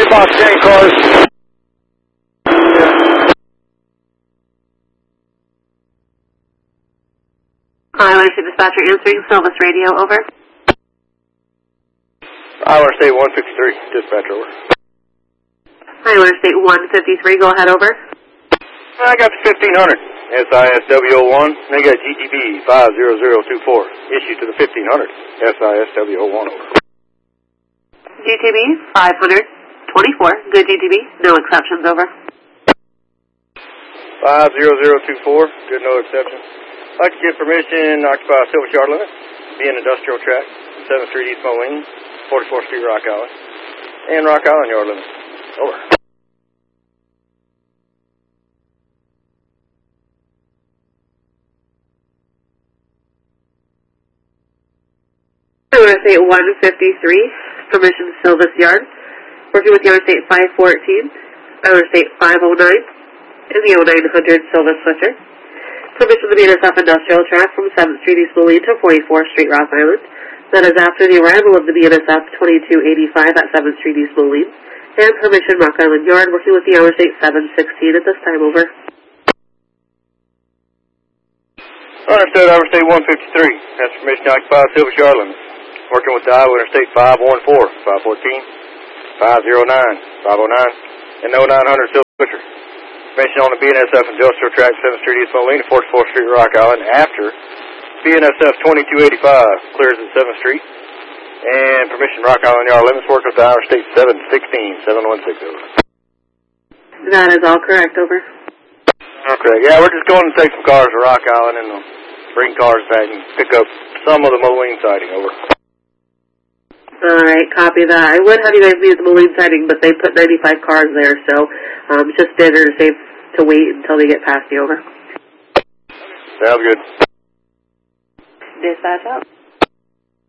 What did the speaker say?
Fox gang cars. Iowa State Dispatcher answering Silvis Radio, over. Iowa State 153, dispatch, over. Iowa State 153, go ahead, over. I got the 1500, SISW01, and they got GTB 50024, issued to the 1500, SISW01, over. GTB 524, good GTB, no exceptions, over. 50024, good, no exceptions. I'd like to get permission to occupy Silvis Yard limit, be an industrial track, 7th Street East Moline, 44th Street Rock Island, and Rock Island Yard limit, over. Iowa State 153, permission to Silvis Yard, working with the Iowa State 514, Iowa State 509, and the 0900 Silvis Switcher. Permission to the BNSF industrial track from 7th Street East Moline to 44th Street Rock Island. That is after the arrival of the BNSF 2285 at 7th Street East Moline. And permission Rock Island Yard, working with the Iowa State 716 at this time, over. Understood, Iowa State 153. That's permission to occupy Silvis Yard limit. Working with the Iowa Interstate 514, 514, 509, 509, and 0900 Silvis Switcher. Permission on the BNSF industrial track 7th Street East Moline to 44th Street Rock Island after BNSF 2285 clears at 7th Street. And permission Rock Island Yard limits, work with the Iowa State 716, 716, over. That is all correct, over. Okay, yeah, we're just going to take some cars to Rock Island and bring cars back and pick up some of the Moline siding, over. Alright, copy that. I would have you guys meet at the Moline siding, but they put 95 cars there, so it's just better to safe to wait until they get past you, over. Sounds good. Dispatch out.